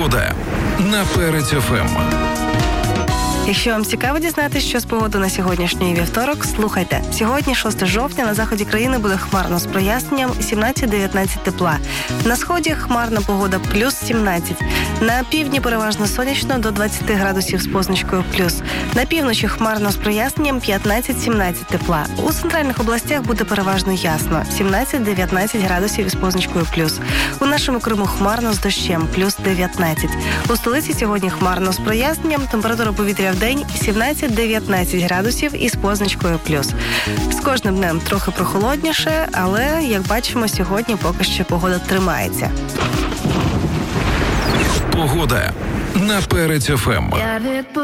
Погода на Перець ФМ. Якщо вам цікаво дізнатися, що з погоди на сьогоднішній вівторок, слухайте. Сьогодні, 6 жовтня, на заході країни буде хмарно з проясненням 17-19 тепла. На сході хмарна погода плюс 17. На півдні переважно сонячно до 20 градусів з позначкою плюс. На півночі хмарно з проясненням 15-17 тепла. У центральних областях буде переважно ясно 17-19 градусів із позначкою плюс. У нашому Криму хмарно з дощем плюс 19. У столиці сьогодні хмарно з проясненням, температура повітря в день 17-19 градусів із позначкою плюс. З кожним днем трохи прохолодніше, але, як бачимо, сьогодні поки що погода тримається. Погода на Перець ФМ.